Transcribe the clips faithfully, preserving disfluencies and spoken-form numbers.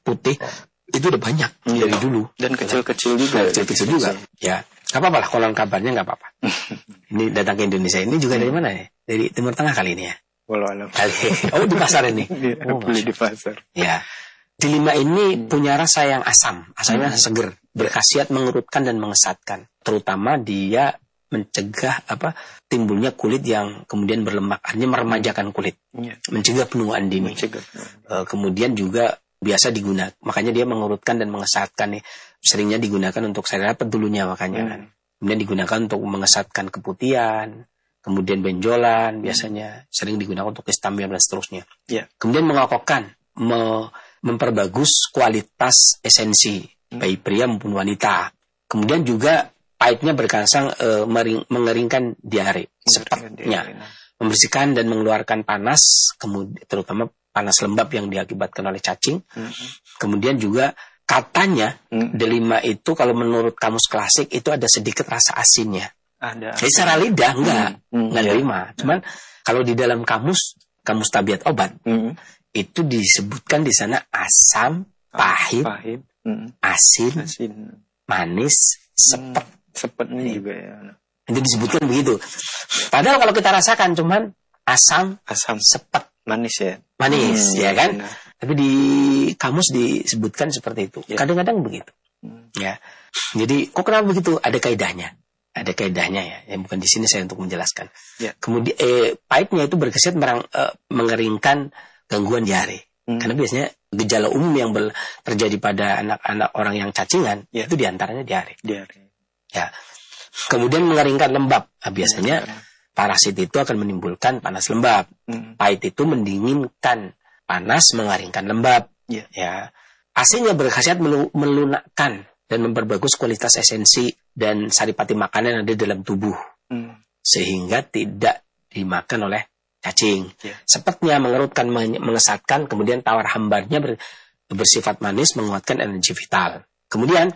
putih itu udah banyak hmm. dari dulu. Dan kecil-kecil juga. Kecil-kecil juga. Ya, nggak apa-apa lah. Konon kabarnya nggak apa-apa. Ini datang ke Indonesia. Ini juga dari mana ya? Dari Timur Tengah kali ini ya. Walau alam. Kali. Oh, di pasar ini. Oh, beli di pasar. Ya. Delima ini hmm. punya rasa yang asam, asalnya hmm. seger, berkhasiat mengurutkan dan mengesatkan. Terutama dia mencegah apa timbulnya kulit yang kemudian berlemak, artinya meremajakan kulit, ya. Mencegah penuaan dini. Mencegah. Uh, kemudian juga biasa digunakan, makanya dia mengurutkan dan mengesatkan nih. Seringnya digunakan untuk saya dapat dulunya makanya hmm. kan. Kemudian digunakan untuk mengesatkan keputihan, kemudian benjolan, biasanya sering digunakan untuk istamiyah dan seterusnya. Ya. Kemudian mengokokkan, me- memperbagus kualitas esensi hmm. baik pria maupun wanita. Kemudian juga pahitnya berkansang e, mering, mengeringkan diare, sepatnya, membersihkan dan mengeluarkan panas, kemudian terutama panas lembab yang diakibatkan oleh cacing. Hmm. Kemudian juga katanya hmm. delima itu kalau menurut kamus klasik itu ada sedikit rasa asinnya. Ada. Jadi secara lidah enggak, hmm. enggak delima. Hmm. Cuman kalau di dalam kamus, kamus tabiat obat, hmm. itu disebutkan di sana asam, pahit, pahit. Hmm. asin, asin, manis, sepet. Hmm. Sepet ini juga ya. Itu disebutkan begitu. Padahal kalau kita rasakan cuman asam, asam, sepet, manis ya. Manis, hmm, ya kan? Benar. Tapi di kamus disebutkan seperti itu. Ya. Kadang-kadang begitu. Hmm. Ya. Jadi kok kenapa begitu? Ada kaidahnya. Ada kaidahnya ya. Yang bukan di sini saya untuk menjelaskan. Ya. Kemudian eh, pahitnya itu berkhasiat merang, eh, mengeringkan gangguan diare. Hmm. Karena biasanya gejala umum yang ber, terjadi pada anak-anak orang yang cacingan ya. Itu diantaranya diare. Diare. Ya, kemudian mengeringkan lembab. Nah, biasanya hmm. parasit itu akan menimbulkan panas lembab. Hmm. Pahit itu mendinginkan panas, mengeringkan lembab. Yeah. Ya, asinnya berkhasiat melunakkan dan memperbagus kualitas esensi dan saripati makanan yang ada dalam tubuh, hmm. sehingga tidak dimakan oleh cacing. Yeah. Sepetnya mengerutkan, mengesatkan, kemudian tawar hambarnya ber, bersifat manis, menguatkan energi vital. Kemudian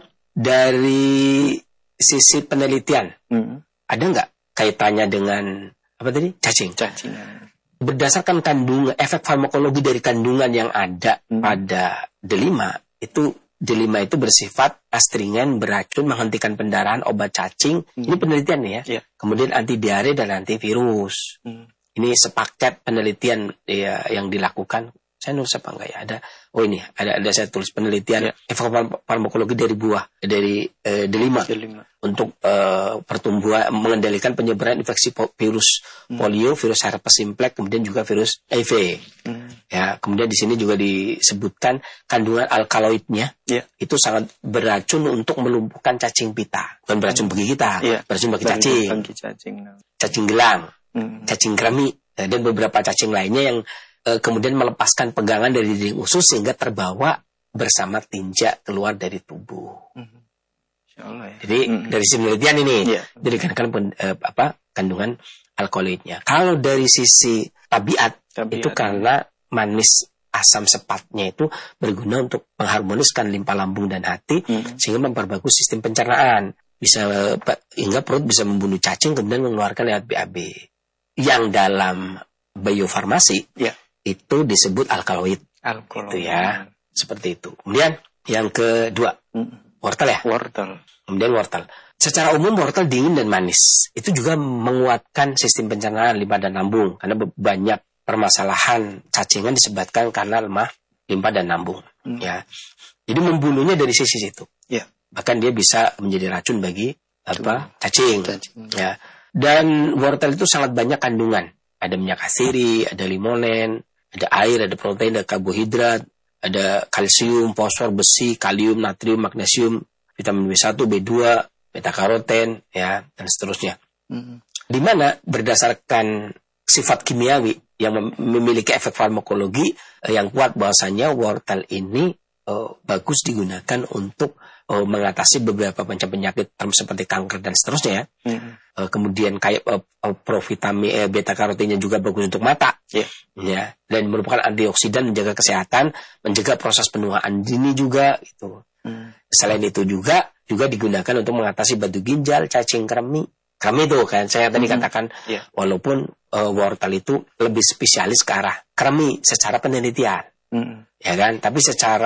dari sisi penelitian, hmm. ada nggak kaitannya dengan apa tadi cacing? Cacing. Berdasarkan kandungan, efek farmakologi dari kandungan yang ada hmm. pada delima itu, delima itu bersifat astringen, beracun, menghentikan pendarahan, obat cacing. Hmm. Ini penelitian nih ya. Yeah. Kemudian anti diare dan antivirus. Hmm. Ini sepaket penelitian ya, yang dilakukan. Saya nulis apa enggak ya? Ada, oh ini ada ada saya tulis penelitian ya. Efek farmakologi dari buah dari eh, delima, delima untuk eh, pertumbuhan, mengendalikan penyebaran infeksi po, virus hmm. polio, virus herpes simplex, kemudian juga virus H I V. Hmm. Ya, kemudian di sini juga disebutkan kandungan alkaloidnya ya. Itu sangat beracun untuk melumpuhkan cacing pita. Bukan beracun hmm. bagi kita, ya. Beracun bagi cacing. Bagi cacing, no. Cacing gelang, hmm. cacing kremi, dan beberapa cacing lainnya yang kemudian melepaskan pegangan dari dinding usus sehingga terbawa bersama tinja keluar dari tubuh. Mm-hmm. Insyaallah ya. Jadi mm-hmm. dari sisi penelitian ini yeah. dikarenakan eh, apa kandungan alkaloidnya. Kalau dari sisi tabiat, tabiat itu karena manis asam sepatnya itu berguna untuk mengharmoniskan limpa lambung dan hati mm-hmm. sehingga memperbagus sistem pencernaan. Bisa hingga perut bisa membunuh cacing kemudian mengeluarkan lewat B A B. Yang dalam biofarmasi yeah. itu disebut alkaloid, alkaloid. Itu ya, seperti itu. Kemudian yang kedua, mm. wortel ya? Wortel. Kemudian wortel. Secara umum wortel dingin dan manis. Itu juga menguatkan sistem pencernaan limpa dan lambung. Karena banyak permasalahan cacingan disebabkan karena lemah limpa dan lambung. Mm. Ya. Jadi membunuhnya dari sisi situ. Yeah. Bahkan dia bisa menjadi racun bagi apa cacing. cacing. Ya. Dan wortel itu sangat banyak kandungan. Ada minyak asiri, ada limonen, ada air, ada protein, ada karbohidrat, ada kalsium, fosfor, besi, kalium, natrium, magnesium, vitamin B satu, B dua, beta karoten, ya, dan seterusnya. Mm-hmm. Di mana berdasarkan sifat kimiawi yang mem- memiliki efek farmakologi eh, yang kuat bahwasanya wortel ini eh, bagus digunakan untuk eh, mengatasi beberapa macam penyakit seperti kanker dan seterusnya ya. Mm-hmm. Uh, kemudian kayak uh, uh, provitamin eh, beta karotennya juga bagus untuk mata, yeah. ya, dan merupakan antioksidan, menjaga kesehatan, mencegah proses penuaan dini juga, itu. Mm. Selain itu juga juga digunakan untuk mengatasi batu ginjal, cacing kremi, kremi itu kan saya tadi mm. katakan, yeah. walaupun uh, wortel itu lebih spesialis ke arah kremi secara penelitian, mm. ya kan, tapi secara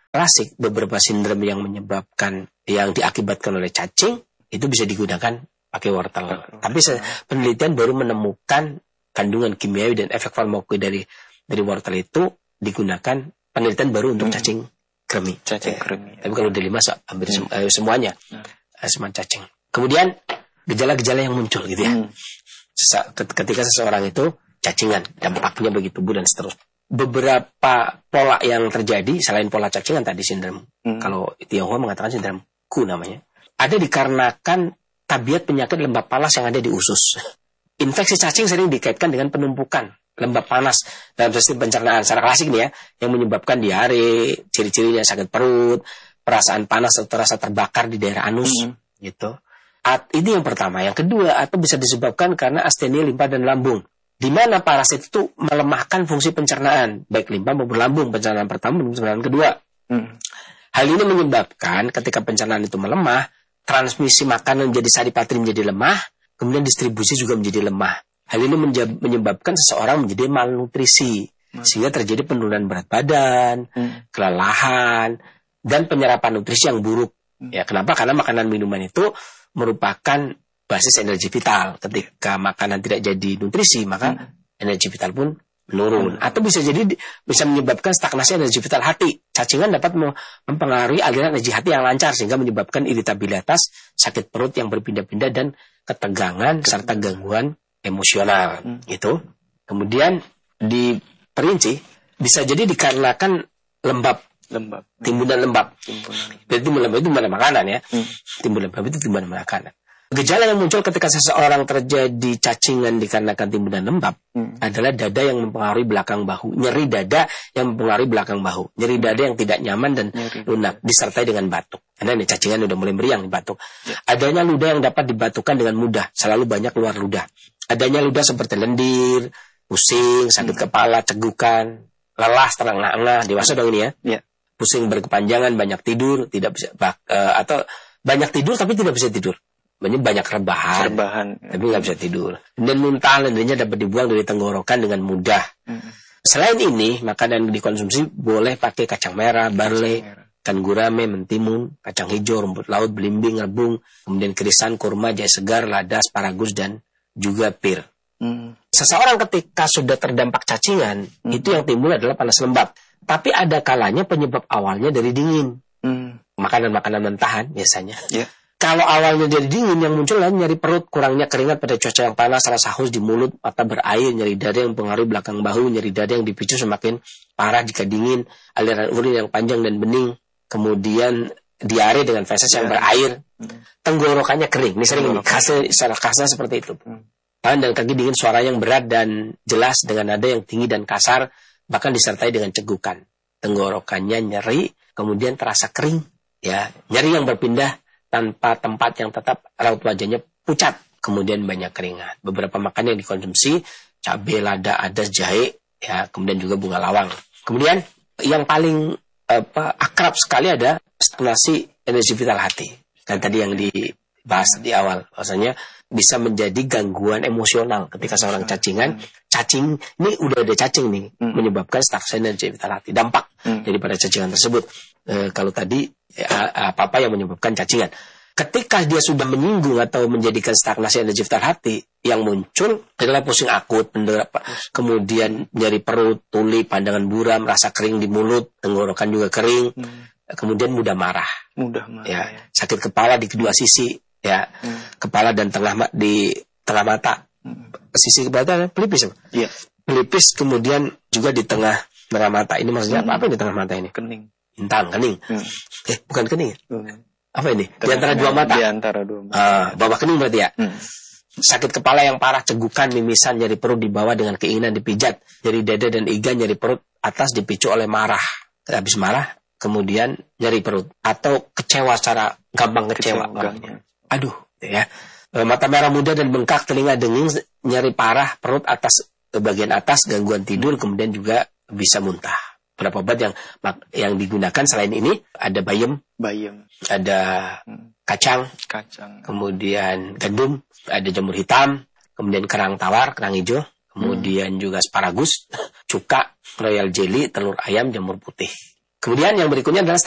klasik beberapa sindrom yang menyebabkan yang diakibatkan oleh cacing itu bisa digunakan pakai wortel. Tapi se- penelitian baru menemukan kandungan kimiawi dan efek farmakoid dari dari wortel itu digunakan penelitian baru untuk hmm. cacing kremi. Cacing eh, kremi. Tapi kalau delima hampir hmm. sem- eh, semuanya hmm. eh, semua cacing. Kemudian gejala-gejala yang muncul gitu ya. Hmm. Sesa- ketika seseorang itu cacingan, dampaknya bagi tubuh dan seterusnya. Beberapa pola yang terjadi selain pola cacingan tadi sindrom, hmm. kalau Tionghoa mengatakan sindrom Ku namanya, ada dikarenakan tabiat penyakit lembab panas yang ada di usus. Infeksi cacing sering dikaitkan dengan penumpukan lembab panas dalam sistem pencernaan secara klasik nih ya, yang menyebabkan diare, ciri-cirinya sakit perut, perasaan panas atau rasa terbakar di daerah anus, hmm. gitu. At, ini yang pertama. Yang kedua, atau bisa disebabkan karena astenia limpa dan lambung, di mana parasit itu melemahkan fungsi pencernaan, baik limpa maupun lambung, pencernaan pertama maupun pencernaan kedua. Hmm. Hal ini menyebabkan ketika pencernaan itu melemah, transmisi makanan menjadi saripatri menjadi lemah, kemudian distribusi juga menjadi lemah. Hal ini menyebabkan seseorang menjadi malnutrisi, hmm. sehingga terjadi penurunan berat badan, hmm. kelelahan, dan penyerapan nutrisi yang buruk. Hmm. Ya, kenapa? Karena makanan minuman itu merupakan basis energi vital. Ketika makanan tidak jadi nutrisi, maka hmm. energi vital pun menurun. Hmm. Atau bisa jadi bisa menyebabkan stagnasi energi vital hati. Cacingan dapat mempengaruhi aliran energi hati yang lancar sehingga menyebabkan iritabilitas, sakit perut yang berpindah-pindah dan ketegangan serta gangguan emosional. Hmm. Gitu. Kemudian diperinci bisa jadi dikarenakan lembab. Lembab. Timbunan lembab. Timbunan. Jadi timbunan lembab itu timbunan makanan ya. Hmm. Timbunan lembab itu timbunan makanan. Gejala yang muncul ketika seseorang terjadi cacingan dikarenakan timbunan lembab hmm. adalah dada yang mempengaruhi belakang bahu, nyeri dada yang mempengaruhi belakang bahu, nyeri dada yang tidak nyaman dan nyeri lunak, disertai dengan batuk. Karena ini cacingan udah mulai meriang nih batuk. Ya. Adanya ludah yang dapat dibatukan dengan mudah, selalu banyak keluar ludah. Adanya ludah seperti lendir, pusing, sakit hmm. kepala, cegukan, lelah, terengah-engah, dewasa dong ini ya. Ya. Pusing berkepanjangan, banyak tidur, tidak bisa bak, uh, atau banyak tidur tapi tidak bisa tidur. Banyak rebahan, rebahan tapi nggak bisa tidur. Dan muntah lendirnya dapat dibuang dari tenggorokan dengan mudah. Hmm. Selain ini, makanan yang dikonsumsi boleh pakai kacang merah, barley, ikan gurame, mentimun, kacang hijau, rumput laut, belimbing, rebung, kemudian kerisan, kurma, jahe segar, lada, asparagus, dan juga pir. Hmm. Seseorang ketika sudah terdampak cacingan, hmm. itu yang timbul adalah panas lembab. Tapi ada kalanya penyebab awalnya dari dingin. Hmm. Makanan-makanan mentahan biasanya. Yeah. Kalau awalnya dari dingin, yang muncul adalah nyeri perut, kurangnya keringat pada cuaca yang panas, rasa haus di mulut, mata berair, nyeri dada yang mempengaruhi belakang bahu, nyeri dada yang dipicu semakin parah jika dingin, aliran urin yang panjang dan bening, kemudian diare dengan feses yang berair, tenggorokannya kering. Ini sering ini, khasnya, secara khasnya seperti itu. Tangan dan kaki dingin, suara yang berat dan jelas dengan nada yang tinggi dan kasar, bahkan disertai dengan cegukan. Tenggorokannya nyeri, kemudian terasa kering, ya, nyeri yang berpindah tanpa tempat yang tetap, raut wajahnya pucat, kemudian banyak keringat. Beberapa makanan yang dikonsumsi, cabai, lada, adas, jahe, ya, kemudian juga bunga lawang. Kemudian yang paling apa, akrab sekali ada stagnasi energi vital hati. Kan tadi yang dibahas di awal, maksudnya bisa menjadi gangguan emosional ketika seorang cacingan, cacing, ini udah ada cacing nih, hmm. menyebabkan stagnasi energi vital hati. Dampak hmm. daripada cacingan tersebut. E, kalau tadi apa-apa yang menyebabkan cacingan. Ketika dia sudah menyinggung atau menjadikan stagnasi energi vital hati, yang muncul adalah pusing akut, penderapa, kemudian nyeri perut, tuli, pandangan buram, rasa kering di mulut, tenggorokan juga kering, hmm. kemudian mudah marah, mudah marah, ya, sakit kepala di kedua sisi, ya, hmm. kepala dan tengah di tengah mata, hmm. sisi kepala pelipis, ya. pelipis, kemudian juga di tengah tengah mata. Ini maksudnya hmm. apa? Apa di tengah mata ini? Kening. Intang, kening. Hmm. Eh, bukan kening. Hmm. Apa ini? Di antara dua mata. Di antara dua mata. Ah, bawah kening berarti ya. Hmm. Sakit kepala yang parah, cegukan, mimisan, nyeri perut di bawah dengan keinginan dipijat, nyeri dada dan iga, nyeri perut atas dipicu oleh marah. Habis marah, kemudian nyeri perut atau kecewa secara gampang kecewa. kecewa Aduh, ya. Mata merah muda dan bengkak, telinga denging, nyeri parah, perut atas bagian atas, gangguan tidur, kemudian juga bisa muntah. Beberapa obat yang yang digunakan selain ini ada bayam, bayam, ada hmm. kacang, kacang, kemudian gandum, ada jamur hitam, kemudian kerang tawar, kerang hijau, kemudian hmm. juga asparagus, cuka, royal jelly, telur ayam, jamur putih. Kemudian yang berikutnya adalah